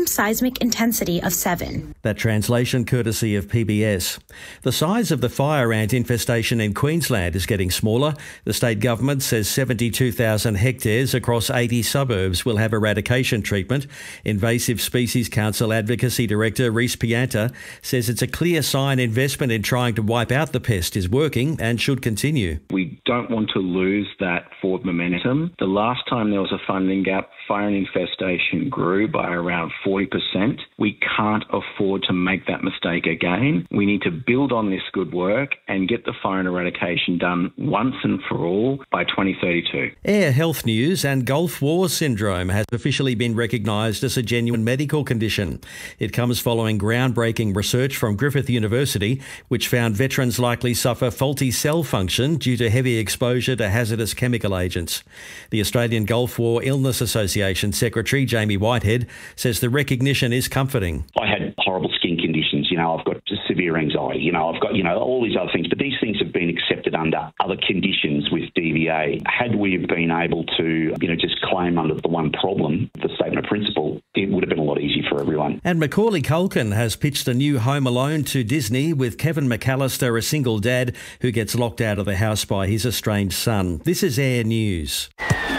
seismic intensity of 7. That translation courtesy of PBS. The size of the fire ant infestation in Queensland is getting smaller. The state government says 72,000 hectares across 80 suburbs will have eradication treatment. Invasive Species Council Advocacy Director Rhys Pianta says it's a clear sign investment in trying to wipe out the pest is working and should continue. We don't want to lose that forward momentum. The last time there was a funding gap, fire and infestation grew by around 40%. We can't afford to make that mistake again. We need to build on this good work and get the fire and eradication done once and for all by 2032. Air health news, and Gulf War syndrome has officially been recognised as a genuine medical condition. It comes following groundbreaking research from Griffith University, which found veterans likely suffer faulty cell function due to heavy exposure to hazardous chemical agents. The Australian Gulf War Illness Association Secretary Jamie Whitehead says the recognition is comforting. I had horrible skin conditions, I've got severe anxiety, I've got, all these other things, but these things have been accepted under other conditions with DVA. Had we have been able to, just claim under the one problem, the statement of principle, it would have been a lot easier for everyone. And Macaulay Culkin has pitched a new Home Alone to Disney, with Kevin McAllister a single dad who gets locked out of the house by his estranged son. This is Air News.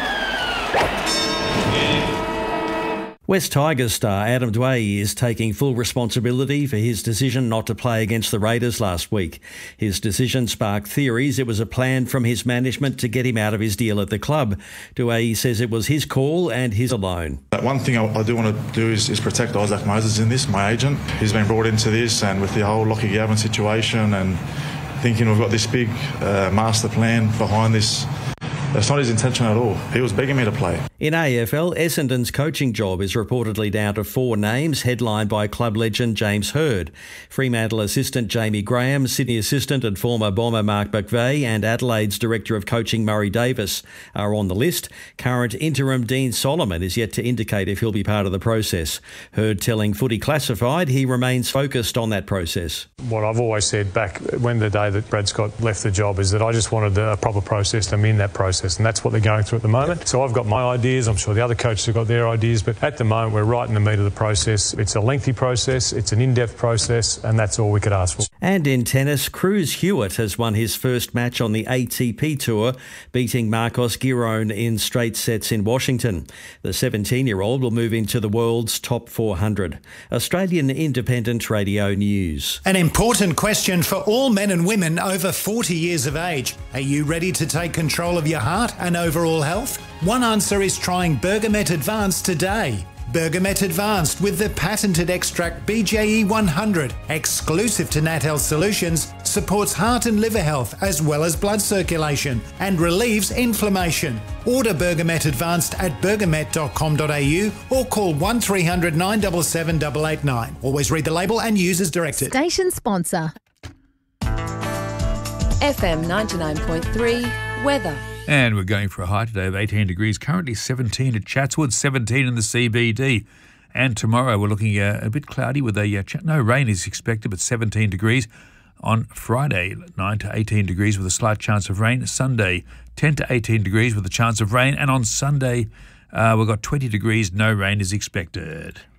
West Tigers star Adam Dwyer is taking full responsibility for his decision not to play against the Raiders last week. His decision sparked theories it was a plan from his management to get him out of his deal at the club. Dwyer says it was his call and his alone. One thing I do want to do is protect Isaac Moses in this, my agent. He's been brought into this, and with the whole Lockie Gavin situation and thinking we've got this big master plan behind this. That's not his intention at all. He was begging me to play. In AFL, Essendon's coaching job is reportedly down to 4 names, headlined by club legend James Hird. Fremantle assistant Jamie Graham, Sydney assistant and former Bomber Mark McVeigh, and Adelaide's director of coaching Murray Davis are on the list. Current interim Dean Solomon is yet to indicate if he'll be part of the process. Hird telling Footy Classified he remains focused on that process. What I've always said back when the day that Brad Scott left the job is that I just wanted a proper process. I'm in that process. And that's what they're going through at the moment. So I've got my ideas. I'm sure the other coaches have got their ideas. But at the moment, we're right in the meat of the process. It's a lengthy process. It's an in-depth process. And that's all we could ask for. And in tennis, Cruz Hewitt has won his first match on the ATP Tour, beating Marcos Giron in straight sets in Washington. The 17-year-old will move into the world's top 400. Australian Independent Radio News. An important question for all men and women over 40 years of age. Are you ready to take control of your heart and overall health? One answer is trying Bergamet Advanced today. Bergamet Advanced with the patented extract BJE 100, exclusive to Nat Health Solutions, supports heart and liver health as well as blood circulation and relieves inflammation. Order Bergamet Advanced at bergamet.com.au or call 1300 977 889. Always read the label and use as directed. Station sponsor. FM 99.3 weather. And we're going for a high today of 18 degrees, currently 17 at Chatswood, 17 in the CBD. And tomorrow we're looking a bit cloudy with no rain is expected, but 17 degrees. On Friday, 9 to 18 degrees with a slight chance of rain. Sunday, 10 to 18 degrees with a chance of rain. And on Sunday, we've got 20 degrees, no rain is expected.